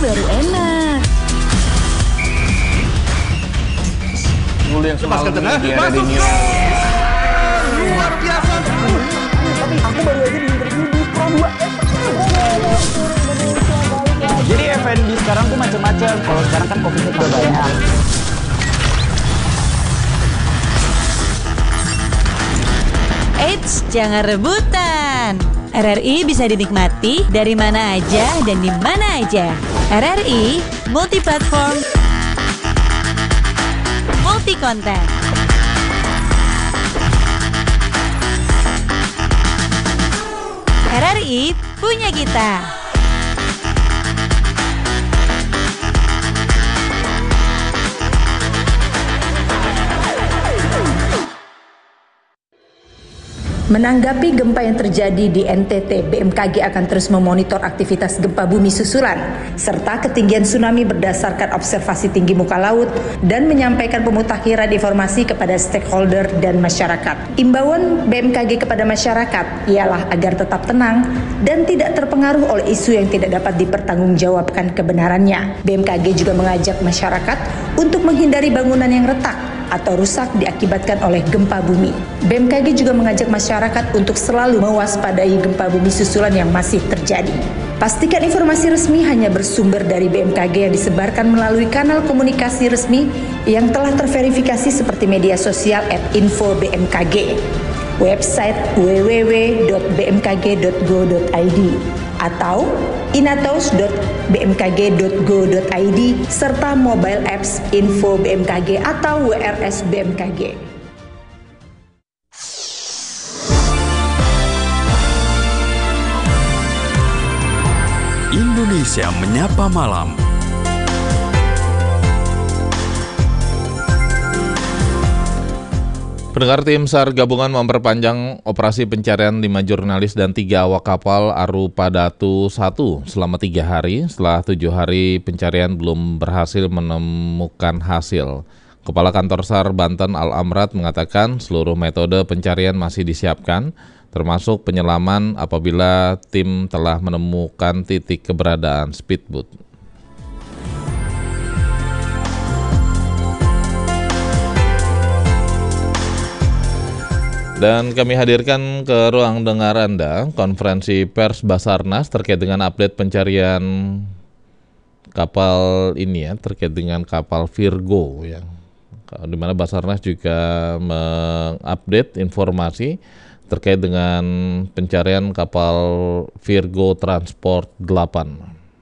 baru enak. Dulu yang semalam di masuk New. luar biasa. Tapi aku baru aja di interview di Pro 2. Jadi F&B sekarang tuh macam-macam. Kalau sekarang kan kopinya udah banyak. Eits, jangan rebutan. RRI bisa dinikmati dari mana aja dan di mana aja. RRI multi platform, multi konten. RRI punya kita. Menanggapi gempa yang terjadi di NTT, BMKG akan terus memonitor aktivitas gempa bumi susulan serta ketinggian tsunami berdasarkan observasi tinggi muka laut dan menyampaikan pemutakhiran informasi kepada stakeholder dan masyarakat. Imbauan BMKG kepada masyarakat ialah agar tetap tenang dan tidak terpengaruh oleh isu yang tidak dapat dipertanggungjawabkan kebenarannya. BMKG juga mengajak masyarakat untuk menghindari bangunan yang retak atau rusak diakibatkan oleh gempa bumi. BMKG juga mengajak masyarakat untuk selalu mewaspadai gempa bumi susulan yang masih terjadi. Pastikan informasi resmi hanya bersumber dari BMKG yang disebarkan melalui kanal komunikasi resmi yang telah terverifikasi seperti media sosial @info-bmkg, website www.bmkg.go.id atau inatos.bmkg.go.id serta mobile apps Info BMKG atau WRS BMKG. Indonesia Menyapa Malam. Pendengar, tim SAR gabungan memperpanjang operasi pencarian 5 jurnalis dan 3 awak kapal Arupadatu 1 selama 3 hari. Setelah 7 hari pencarian belum berhasil menemukan hasil. Kepala Kantor SAR Banten Al-Amrat mengatakan seluruh metode pencarian masih disiapkan, termasuk penyelaman apabila tim telah menemukan titik keberadaan speedboat. Dan kami hadirkan ke ruang dengar Anda konferensi pers Basarnas terkait dengan update pencarian kapal ini ya, terkait dengan kapal Virgo ya. Di mana Basarnas juga mengupdate informasi terkait dengan pencarian kapal Virgo Transport 8.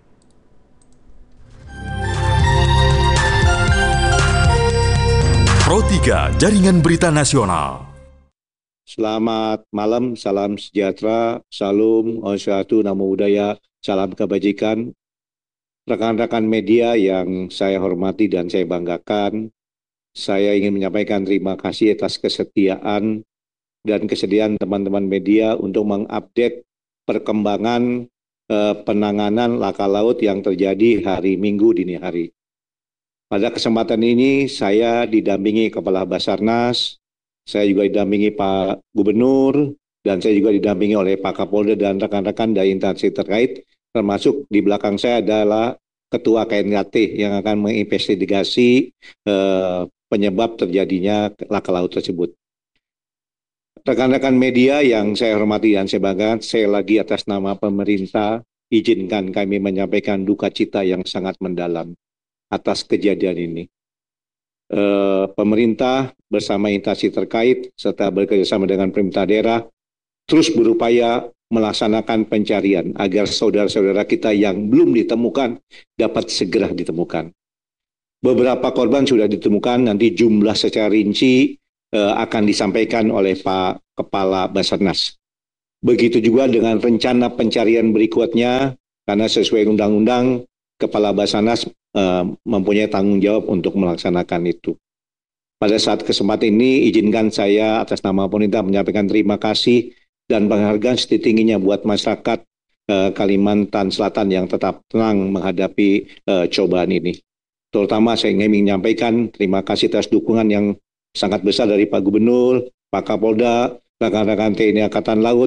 Pro 3 Jaringan Berita Nasional. Selamat malam, salam sejahtera, salam, om swastiastu, namo buddhaya, salam kebajikan. Rekan-rekan media yang saya hormati dan saya banggakan, saya ingin menyampaikan terima kasih atas kesetiaan dan kesediaan teman-teman media untuk mengupdate perkembangan penanganan laka laut yang terjadi hari Minggu dini hari. Pada kesempatan ini saya didampingi Kepala Basarnas, saya juga didampingi Pak Gubernur, dan saya juga didampingi oleh Pak Kapolda dan rekan-rekan dari instansi terkait, termasuk di belakang saya adalah Ketua KNKT yang akan menginvestigasi penyebab terjadinya laka laut tersebut. Rekan-rekan media yang saya hormati dan saya banggakan, saya lagi atas nama pemerintah, izinkan kami menyampaikan duka cita yang sangat mendalam atas kejadian ini. Pemerintah bersama instansi terkait serta bekerjasama dengan pemerintah daerah terus berupaya melaksanakan pencarian agar saudara-saudara kita yang belum ditemukan dapat segera ditemukan. Beberapa korban sudah ditemukan, nanti jumlah secara rinci akan disampaikan oleh Pak Kepala Basarnas. Begitu juga dengan rencana pencarian berikutnya, karena sesuai undang-undang Kepala Basarnas mempunyai tanggung jawab untuk melaksanakan itu. Pada saat kesempatan ini, izinkan saya atas nama pemerintah menyampaikan terima kasih dan penghargaan setinggi-tingginya buat masyarakat Kalimantan Selatan yang tetap tenang menghadapi cobaan ini. Terutama saya ingin menyampaikan terima kasih atas dukungan yang sangat besar dari Pak Gubernur, Pak Kapolda, rekan-rekan TNI Angkatan Laut,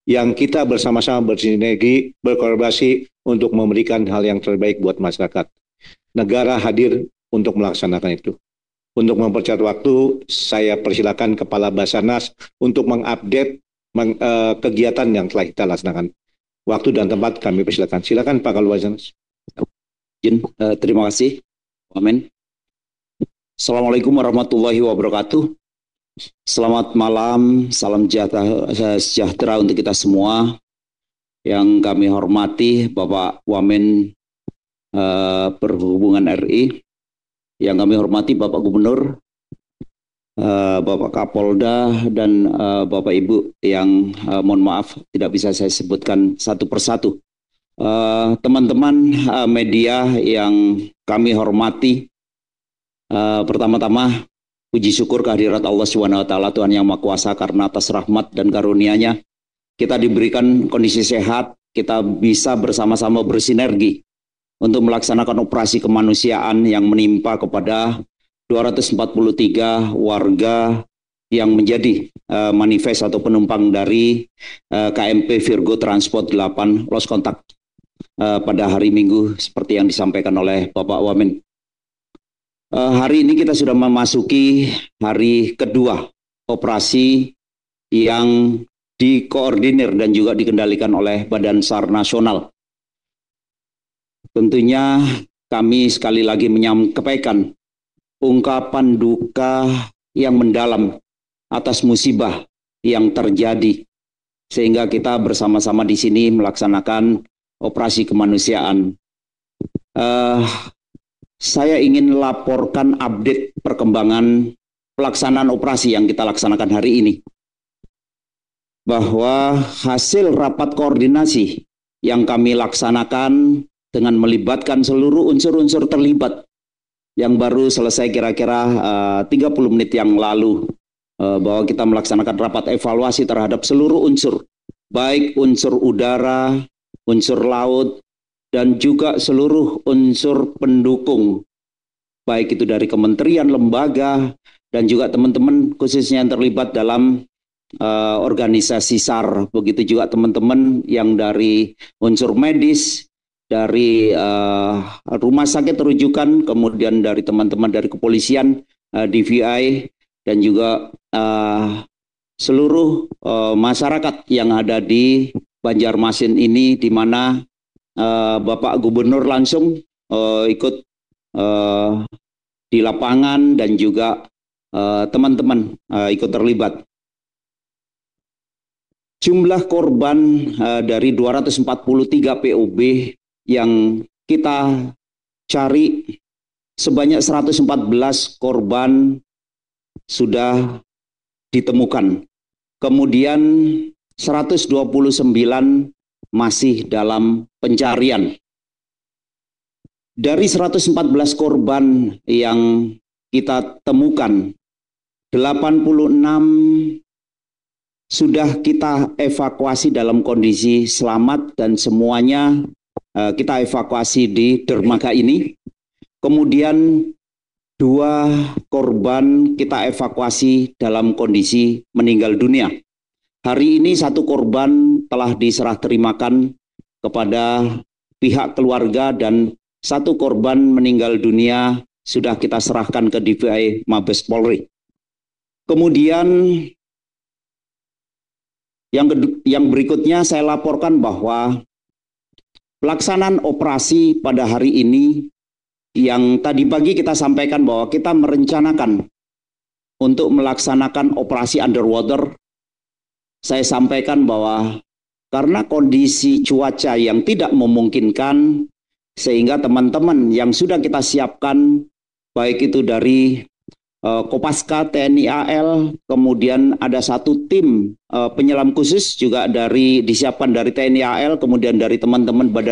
yang kita bersama-sama bersinergi, berkolaborasi untuk memberikan hal yang terbaik buat masyarakat. Negara hadir untuk melaksanakan itu. Untuk mempercepat waktu, saya persilakan Kepala Basarnas untuk mengupdate kegiatan yang telah kita laksanakan. Waktu dan tempat kami persilakan. Silakan Pak Kepala Basarnas. Terima kasih. Amin. Assalamualaikum warahmatullahi wabarakatuh. Selamat malam, salam sejahtera untuk kita semua. Yang kami hormati Bapak Wamen Perhubungan RI, yang kami hormati Bapak Gubernur, Bapak Kapolda, dan Bapak Ibu yang mohon maaf tidak bisa saya sebutkan satu persatu. Teman-teman media yang kami hormati, pertama-tama puji syukur kehadirat Allah SWT, Tuhan Yang Maha Kuasa, karena atas rahmat dan karunia-Nya kita diberikan kondisi sehat, kita bisa bersama-sama bersinergi untuk melaksanakan operasi kemanusiaan yang menimpa kepada 243 warga yang menjadi manifest atau penumpang dari KMP Virgo Transport 8 lost kontak pada hari Minggu seperti yang disampaikan oleh Bapak Wamen. Hari ini kita sudah memasuki hari kedua operasi yang dikoordinir dan juga dikendalikan oleh Badan SAR Nasional. Tentunya kami sekali lagi menyampaikan ungkapan duka yang mendalam atas musibah yang terjadi, sehingga kita bersama-sama di sini melaksanakan operasi kemanusiaan. Saya ingin laporkan update perkembangan pelaksanaan operasi yang kita laksanakan hari ini. Bahwa hasil rapat koordinasi yang kami laksanakan dengan melibatkan seluruh unsur-unsur terlibat yang baru selesai kira-kira 30 menit yang lalu, bahwa kita melaksanakan rapat evaluasi terhadap seluruh unsur, baik unsur udara, unsur laut, dan juga seluruh unsur pendukung, baik itu dari kementerian, lembaga, dan juga teman-teman khususnya yang terlibat dalam organisasi SAR, begitu juga teman-teman yang dari unsur medis, dari rumah sakit rujukan, kemudian dari teman-teman dari kepolisian, DVI, dan juga seluruh masyarakat yang ada di Banjarmasin ini, di mana Bapak Gubernur langsung ikut di lapangan dan juga teman-teman ikut terlibat. Jumlah korban dari 243 POB yang kita cari, sebanyak 114 korban sudah ditemukan. Kemudian 129 masih dalam pencarian. Dari 114 korban yang kita temukan, 86 sudah kita evakuasi dalam kondisi selamat dan semuanya kita evakuasi di dermaga ini. Kemudian 2 korban kita evakuasi dalam kondisi meninggal dunia. Hari ini 1 korban telah diserah terimakan kepada pihak keluarga dan 1 korban meninggal dunia sudah kita serahkan ke DVI Mabes Polri. Kemudian yang berikutnya saya laporkan bahwa pelaksanaan operasi pada hari ini yang tadi pagi kita sampaikan bahwa kita merencanakan untuk melaksanakan operasi underwater. Saya sampaikan bahwa karena kondisi cuaca yang tidak memungkinkan, sehingga teman-teman yang sudah kita siapkan, baik itu dari Kopaska TNI AL, kemudian ada 1 tim penyelam khusus juga disiapkan dari TNI AL, kemudian dari teman-teman Badan